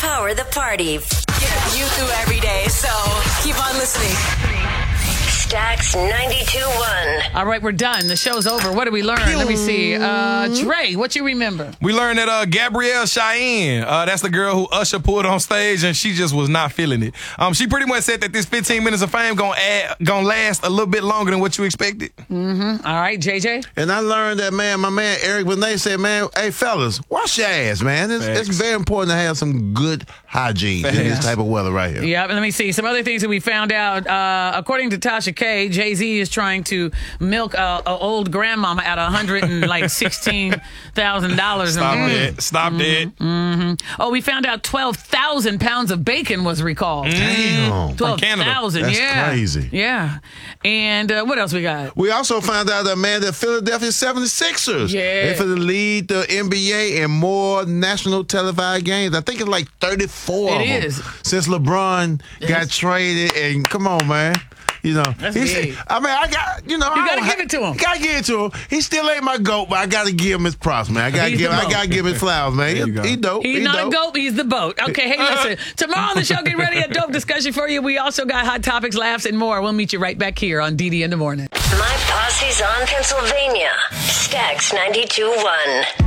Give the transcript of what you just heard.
power the party. Get you through every day, so keep on listening. Stax 92.1. All right, we're done. The show's over. What did we learn? Let me see. Trey, what you remember? We learned that Gabrielle Cheyenne, that's the girl who Usher pulled on stage, and she just was not feeling it. She pretty much said that this 15 minutes of fame gonna last a little bit longer than what you expected. All right, JJ? And I learned that, man, my man Eric Benet said, man, hey, fellas, wash your ass, man. It's very important to have some good hygiene in this type of weather right here. Yeah, let me see. Some other things that we found out. According to Tasha K, Jay-Z is trying to milk a old grandmama at $116,000. Stop that. Oh, we found out 12,000 pounds of bacon was recalled. Damn. 12,000, That's yeah. crazy. Yeah. And what else we got? We also found out that, man, the Philadelphia 76ers, they for the lead the NBA in more national televised games. I think it's like 34 of them since LeBron got traded. And come on, man. You know, That's big. I mean, I got, you know, you got to give it to him. Got to give it to him. He still ain't my GOAT, but I got to give him his props, man. I got to give him his flowers, man. He dope. He's not a GOAT, he's the boat. Okay, hey, listen. Tomorrow on the show, get ready, a dope discussion for you. We also got hot topics, laughs, and more. We'll meet you right back here on DD in the Morning. My posse's on Pennsylvania. Stax 92.1.